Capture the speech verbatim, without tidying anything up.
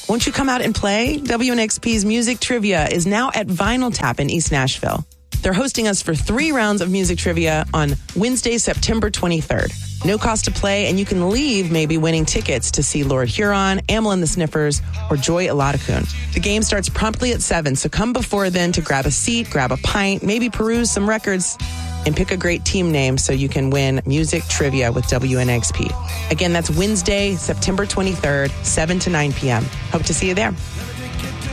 Won't you come out and play? W N X P's Music Trivia is now at Vinyl Tap in East Nashville. They're hosting us for three rounds of music trivia on Wednesday, September twenty-third. No cost to play, and you can leave maybe winning tickets to see Lord Huron, Amyl and the Sniffers, or Joy Eladikun. The game starts promptly at seven, so come before then to grab a seat, grab a pint, maybe peruse some records, and pick a great team name so you can win music trivia with W N X P. Again, that's Wednesday, September twenty-third, seven to nine p.m. Hope to see you there.